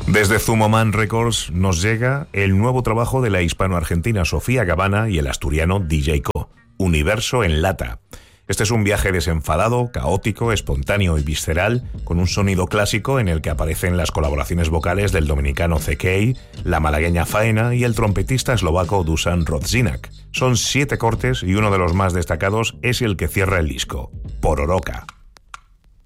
Desde Zumoman Records nos llega el nuevo trabajo de la hispano-argentina Sofía Gavana y el asturiano DJ Co, Universo en Lata. Este es un viaje desenfadado, caótico, espontáneo y visceral, con un sonido clásico en el que aparecen las colaboraciones vocales del dominicano CK, la malagueña Faena y el trompetista eslovaco Dusan Rodzinak. Son 7 cortes y uno de los más destacados es el que cierra el disco, Pororoca.